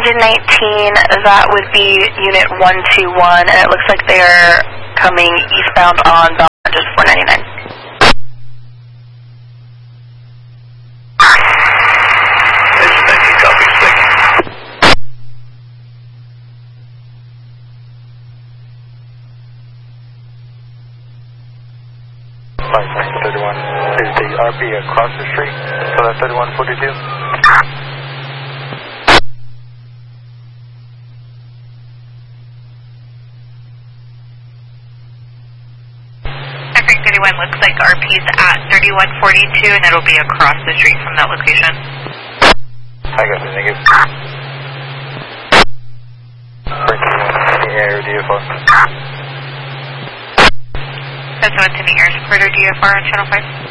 engine 19, that would be unit 121, and it looks like they're coming eastbound on Belmont, just 499. Is the RP across the street for that 3142? Frank 31 looks like RP's at 3142 and it'll be across the street from that location. I got you, thank you. Frank 31, any air DFR? That's what's in the air support or DFR on channel 5.